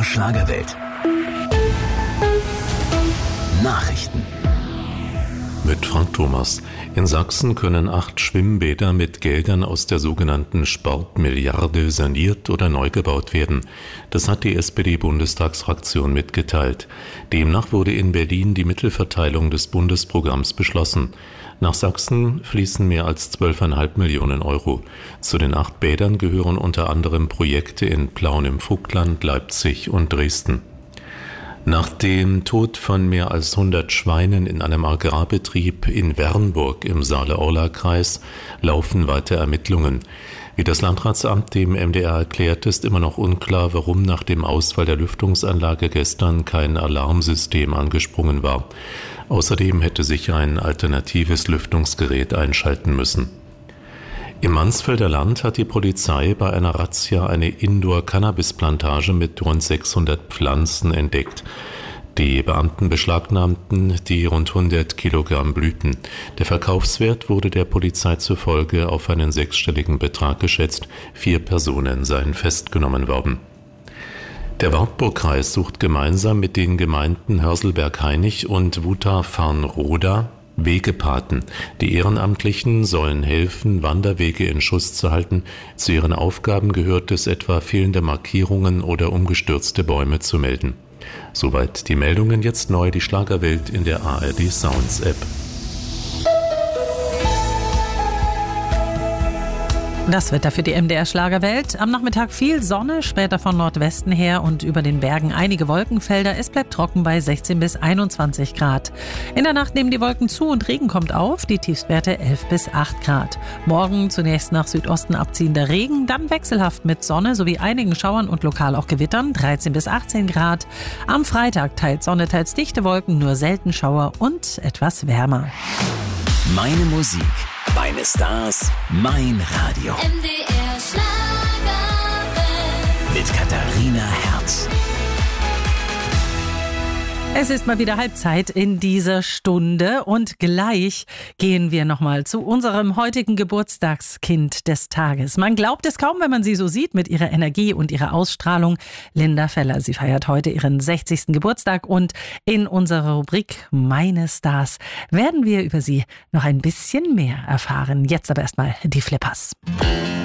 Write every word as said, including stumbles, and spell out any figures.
R Schlagerwelt. Nachrichten. Mit Frank Thomas. In Sachsen können acht Schwimmbäder mit Geldern aus der sogenannten Sportmilliarde saniert oder neu gebaut werden. Das hat die S P D-Bundestagsfraktion mitgeteilt. Demnach wurde in Berlin die Mittelverteilung des Bundesprogramms beschlossen. Nach Sachsen fließen mehr als zwölf Komma fünf Millionen Euro. Zu den acht Bädern gehören unter anderem Projekte in Plauen im Vogtland, Leipzig und Dresden. Nach dem Tod von mehr als hundert Schweinen in einem Agrarbetrieb in Wernburg im Saale-Orla-Kreis laufen weiter Ermittlungen. Wie das Landratsamt dem M D R erklärt, ist immer noch unklar, warum nach dem Ausfall der Lüftungsanlage gestern kein Alarmsystem angesprungen war. Außerdem hätte sich ein alternatives Lüftungsgerät einschalten müssen. Im Mansfelder Land hat die Polizei bei einer Razzia eine Indoor-Cannabis-Plantage mit rund sechshundert Pflanzen entdeckt. Die Beamten beschlagnahmten die rund hundert Kilogramm Blüten. Der Verkaufswert wurde der Polizei zufolge auf einen sechsstelligen Betrag geschätzt. Vier Personen seien festgenommen worden. Der Wartburgkreis sucht gemeinsam mit den Gemeinden Hörselberg-Hainich und Wutach-Farnroda Wegepaten. Die Ehrenamtlichen sollen helfen, Wanderwege in Schuss zu halten. Zu ihren Aufgaben gehört es etwa, fehlende Markierungen oder umgestürzte Bäume zu melden. Soweit die Meldungen, jetzt neu die Schlagerwelt in der A R D Sounds App. Das Wetter für die M D R Schlagerwelt. Am Nachmittag viel Sonne, später von Nordwesten her und über den Bergen einige Wolkenfelder. Es bleibt trocken bei sechzehn bis einundzwanzig Grad. In der Nacht nehmen die Wolken zu und Regen kommt auf, die Tiefstwerte elf bis acht Grad. Morgen zunächst nach Südosten abziehender Regen, dann wechselhaft mit Sonne sowie einigen Schauern und lokal auch Gewittern, dreizehn bis achtzehn Grad. Am Freitag teils Sonne, teils dichte Wolken, nur selten Schauer und etwas wärmer. Meine Musik, meine Stars, mein Radio. M D R Schlagerwelt. Mit Katharina Herz. Es ist mal wieder Halbzeit in dieser Stunde und gleich gehen wir nochmal zu unserem heutigen Geburtstagskind des Tages. Man glaubt es kaum, wenn man sie so sieht mit ihrer Energie und ihrer Ausstrahlung. Linda Feller, sie feiert heute ihren sechzigsten Geburtstag und in unserer Rubrik Meine Stars werden wir über sie noch ein bisschen mehr erfahren. Jetzt aber erstmal die Flippers.